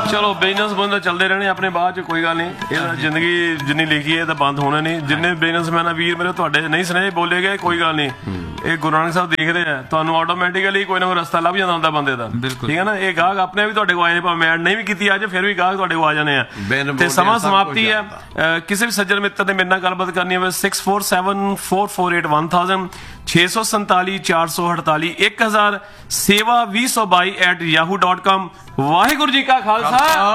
ਚਲੋ ਬਿਜ਼ਨਸ ਬੰਦਾ ਚੱਲਦੇ ਰਹਿਣੇ ਆਪਣੇ ਬਾਅਦ ਚ, ਕੋਈ ਗੱਲ ਨਹੀਂ। ਇਹਦਾ ਜ਼ਿੰਦਗੀ ਜਿੰਨੀ ਲਿਖੀ ਹੈ ਤਾਂ ਬੰਦ ਹੋਣਾ ਨਹੀਂ। ਜਿੰਨੇ ਬਿਜ਼ਨਸਮੈਨ ਆ ਵੀਰ ਮੇਰੇ ਤੁਹਾਡੇ ਨਹੀਂ ਸੁਨੇਹੇ ਬੋਲੇ ਗਏ, ਕੋਈ ਗੱਲ ਨਹੀਂ। ਇਹ ਗੁਰੂ ਨਾਨਕ ਸਾਹਿਬ ਦੇਖਦੇ ਆ ਤੁਹਾਨੂੰ, ਆਟੋਮੈਟਿਕਲੀ ਕੋਈ ਨਾ ਕੋਈ ਰਸਤਾ ਲੱਭ ਜਾਂਦਾ ਹੁੰਦਾ ਬੰਦੇ ਦਾ, ਠੀਕ ਹੈ ਨਾ। ਇਹ ਗਾਹਕ ਆਪਣੇ ਵੀ ਤੁਹਾਡੇ ਕੋਲ ਆਏ ਨੇ, ਭਾਵੇਂ ਮੈਂ ਨਹੀਂ ਵੀ ਕੀਤੀ ਅੱਜ, ਫਿਰ ਵੀ ਗਾਹਕ ਤੁਹਾਡੇ ਕੋਲ ਆ ਜਾਣੇ ਆ। ਤੇ ਸਮਾਂ ਸਮਾਪਤੀ ਹੈ। ਕਿਸੇ ਵੀ ਸੱਜਣ ਮਿੱਤਰ ਨੇ ਮੇਰੇ ਨਾਲ ਗੱਲਬਾਤ ਕਰਨੀ ਹੋਵੇ 6474481000 647 448 1000 seva2022@yahoo.com। ਵਾਹਿਗੁਰੂ ਜੀ ਕਾ ਖਾਲਸਾ।